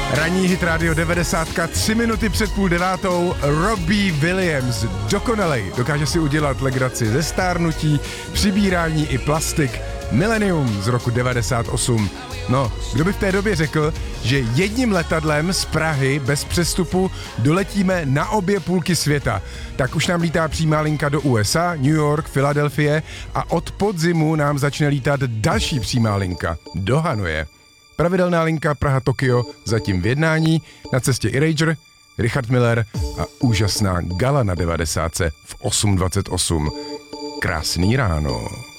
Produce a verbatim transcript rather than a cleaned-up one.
Ranní hit rádio devadesát, tři minuty před půl devátou, Robbie Williams, dokonalej, dokáže si udělat legraci ze stárnutí, přibírání i plastik, Millennium z roku devadesát osm. No, kdo by v té době řekl, že jedním letadlem z Prahy bez přestupu doletíme na obě půlky světa. Tak už nám lítá přímá linka do U S A, New York, Filadelfie a od podzimu nám začne lítat další přímá linka do Hanoje. Pravidelná linka Praha-Tokio zatím v jednání, na cestě Erasure, Richard Miller a úžasná gala na devadesátce v osm dvacet osm. Krásný ráno.